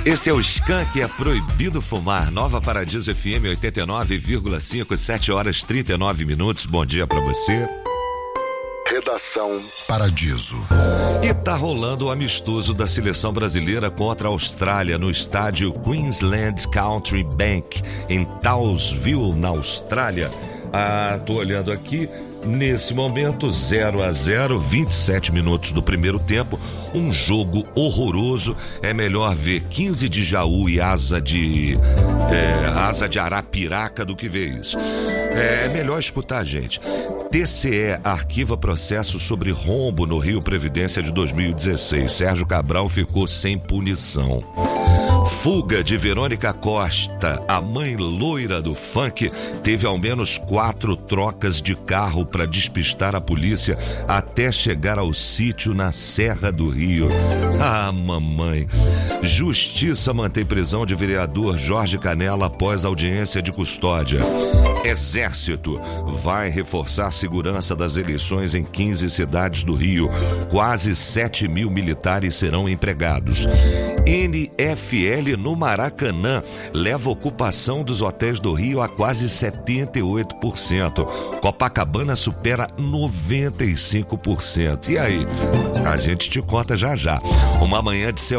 Esse é o Skank, é proibido fumar. Nova Paradiso FM 89,5, 7h39. Bom dia pra você. Redação Paradiso. E tá rolando o amistoso da seleção brasileira contra a Austrália no estádio Queensland Country Bank, em Townsville, na Austrália. Tô olhando aqui. Nesse momento, 0-0, 27 minutos do primeiro tempo, um jogo horroroso. É melhor ver 15 de Jaú e asa de Arapiraca do que ver isso. É melhor escutar, gente. TCE arquiva processo sobre rombo no Rio Previdência de 2016. Sérgio Cabral ficou sem punição. Fuga de Verônica Costa, a mãe loira do funk, teve ao menos 4 trocas de carro para despistar a polícia até chegar ao sítio na Serra do Rio. Ah, mamãe. Justiça mantém prisão de vereador Jorge Canela após audiência de custódia. Exército vai reforçar a segurança das eleições em 15 cidades do Rio. Quase 7 mil militares serão empregados. NFL no Maracanã leva a ocupação dos hotéis do Rio a quase 78%. Copacabana supera 95%. E aí? A gente te conta já já. Uma manhã de céu